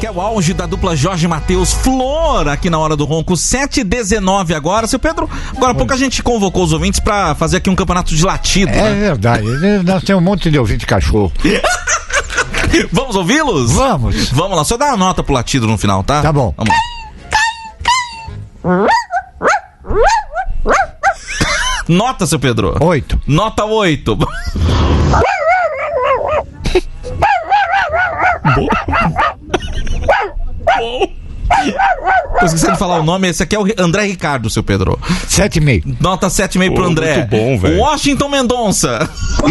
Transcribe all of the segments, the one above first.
Que é o auge da dupla Jorge Mateus Flor aqui na Hora do Ronco, 7h19 agora. Seu Pedro, agora há pouco a gente convocou os ouvintes pra fazer aqui um campeonato de latido. É, né? Verdade, nós temos um monte de ouvinte cachorro. Vamos ouvi-los? Vamos. Vamos lá, só dá uma nota pro latido no final, tá? Tá bom. Vamos lá. Nota, seu Pedro. 8. Nota 8. Tô esquecendo de falar o nome. Esse aqui é o André Ricardo, seu Pedro. 7,5. Nota 7,5 pro André. Muito bom, velho. Washington Mendonça.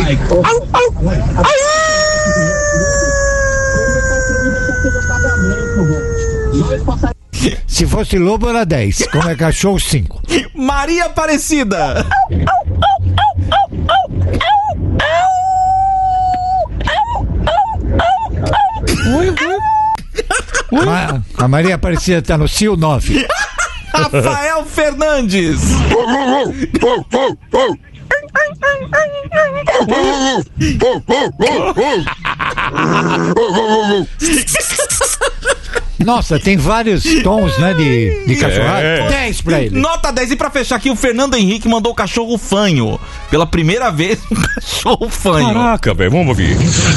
Se fosse lobo era 10. Como é cachorro, 5. Maria Aparecida. A Maria Aparecida tá no cio, 9. Rafael Fernandes. Nossa, tem vários tons, né, de cachorrada. 10 pra ele. Nota 10. E pra fechar aqui, o Fernando Henrique mandou o cachorro fanho. Pela primeira vez, um cachorro fanho. Caraca, velho, vamos ouvir.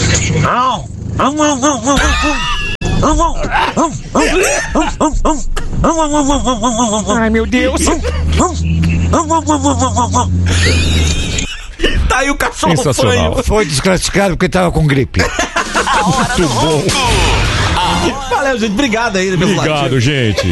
Ai, meu Deus. Tá aí o cachorro Sensacional. fanho. Foi desclassificado porque tava com gripe. Muito bom. Valeu, gente. Obrigado aí pelo Obrigado, latido. gente.